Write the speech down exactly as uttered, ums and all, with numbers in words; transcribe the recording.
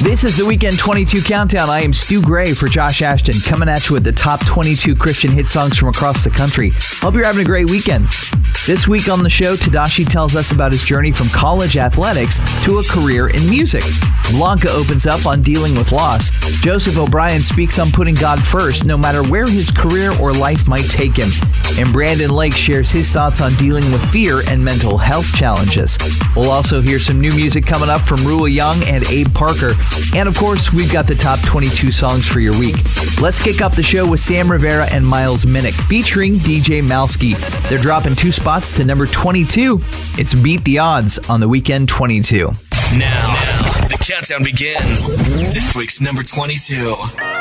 This is the Weekend twenty-two Countdown. I am Stu Gray for Josh Ashton, coming at you with the top twenty-two Christian hit songs from across the country. Hope you're having a great weekend. This week on the show, Tadashi tells us about his journey from college athletics to a career in music. Blanca opens up on dealing with loss. Joseph O'Brien speaks on putting God first, no matter where his career or life might take him. And Brandon Lake shares his thoughts on dealing with fear and mental health challenges. We'll also hear some new music coming up from Rua Young and Abe Parker. And of course, we've got the top twenty-two songs for your week. Let's kick off the show with Sam Rivera and Miles Minnick featuring D J Malski. They're dropping two spots to number twenty-two. It's Beat the Odds on the Weekend twenty-two. Now, now the countdown begins. This week's number twenty-two.